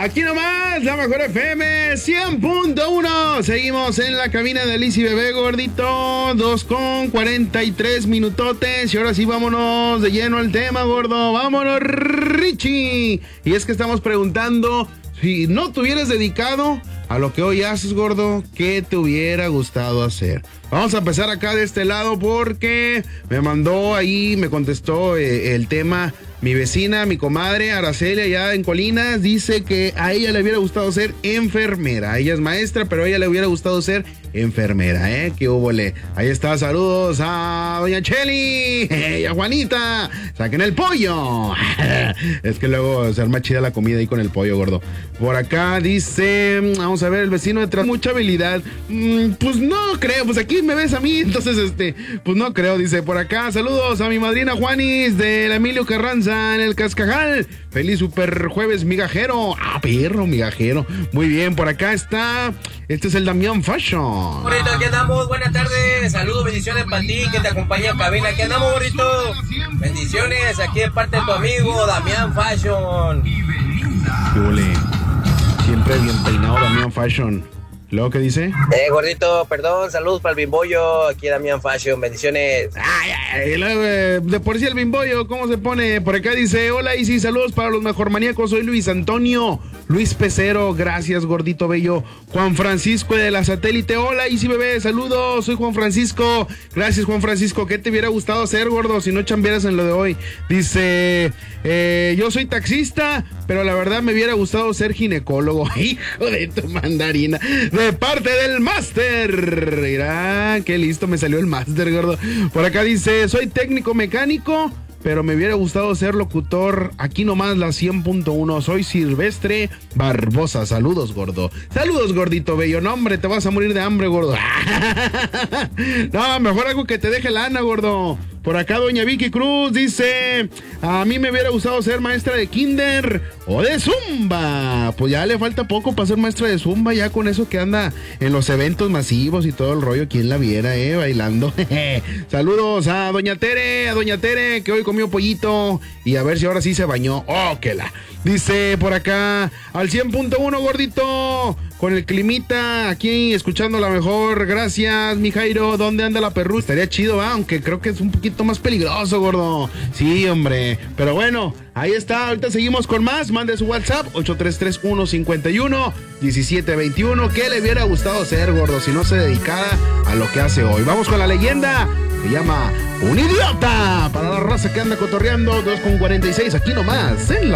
Aquí nomás, la mejor FM 100.1. Seguimos en la cabina de Liz y Bebé, gordito. 2:43 minutotes. Y ahora sí, vámonos de lleno al tema, gordo. Vámonos, Richie. Y es que estamos preguntando, si no te hubieras dedicado a lo que hoy haces, gordo, ¿qué te hubiera gustado hacer? Vamos a empezar acá de este lado porque me mandó ahí, me contestó el tema mi vecina, mi comadre Araceli, allá en Colinas. Dice que a ella le hubiera gustado ser enfermera. Ella es maestra, pero a ella le hubiera gustado ser enfermera, ¿eh? ¿Qué húbole? Ahí está, saludos a doña Cheli y a Juanita. Saquen el pollo. Es que luego se arma chida la comida ahí con el pollo, gordo. Por acá dice, vamos a ver, el vecino detrás, mucha habilidad. Pues no creo, pues aquí me ves a mí, entonces pues no creo. Dice por acá, saludos a mi madrina Juanis del Emilio Carranza en el Cascajal. Feliz super jueves migajero. Ah, perro migajero. Muy bien, por acá está. Este es el Damián Fashion. Bonito, aquí andamos, buenas tardes. Saludos, bendiciones para ti que te acompaña en cabina. Aquí andamos, bonito. Bendiciones, aquí de parte de tu amigo Damián Fashion. Qué huele. Siempre bien peinado Damián Fashion. ¿Luego qué dice? Gordito, perdón, saludos para el Bimbollo, aquí Damián Fashion, bendiciones. De por sí el Bimbollo, ¿cómo se pone? Por acá dice, hola Isi, saludos para los mejor maníacos, soy Luis Antonio, Luis Pecero, gracias gordito bello. Juan Francisco de la Satélite, hola Isi bebé, saludos, soy Juan Francisco, gracias Juan Francisco, ¿qué te hubiera gustado hacer, gordo, si no chambearas en lo de hoy? Dice, yo soy taxista, pero la verdad me hubiera gustado ser ginecólogo. Hijo de tu mandarina. De parte del máster. Mirá, qué listo me salió el máster, gordo. Por acá dice, soy técnico mecánico, pero me hubiera gustado ser locutor. Aquí nomás la 100.1. Soy Silvestre Barbosa. Saludos, gordo. Saludos, gordito bello. No, hombre, te vas a morir de hambre, gordo. No, mejor algo que te deje lana, gordo. Por acá doña Vicky Cruz dice, a mí me hubiera gustado ser maestra de kinder o de zumba. Pues ya le falta poco para ser maestra de zumba, ya con eso que anda en los eventos masivos y todo el rollo, quien la viera, bailando. Saludos a doña Tere, que hoy comió pollito y a ver si ahora sí se bañó. Oh, que la. Dice por acá, al 100.1 gordito, con el climita, aquí escuchando la mejor. Gracias, mi Jairo. ¿Dónde anda la perru? Estaría chido, aunque creo que es un poquito más peligroso, gordo. Sí, hombre. Pero bueno, ahí está. Ahorita seguimos con más. Mande su WhatsApp, 833-151-1721. ¿Qué le hubiera gustado ser, gordo, si no se dedicara a lo que hace hoy? Vamos con la leyenda. Se llama Un Idiota. Para la raza que anda cotorreando, 2:46. Aquí nomás, en la